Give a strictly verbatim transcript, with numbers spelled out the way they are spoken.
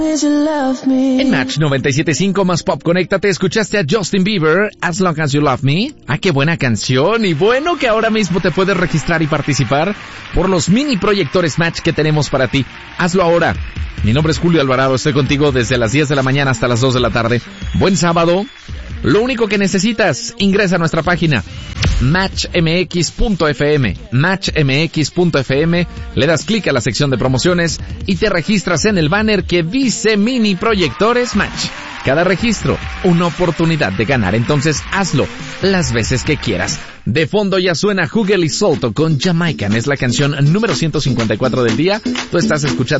En Match noventa y siete punto cinco más Pop, conéctate, escuchaste a Justin Bieber, As Long As You Love Me. Ah, qué buena canción, y bueno que ahora mismo te puedes registrar y participar por los mini proyectores Match que tenemos para ti. Hazlo ahora. Mi nombre es Julio Alvarado, estoy contigo desde las diez de la mañana hasta las dos de la tarde. Buen sábado. Lo único que necesitas, ingresa a nuestra página match m x punto f m, match m x punto f m, le das clic a la sección de promociones y te registras en el banner que dice Mini Proyectores Match. Cada registro, una oportunidad de ganar, entonces hazlo las veces que quieras. De fondo ya suena Hugel y Solto con Jamaican, es la canción número ciento cincuenta y cuatro del día. Tú estás escuchando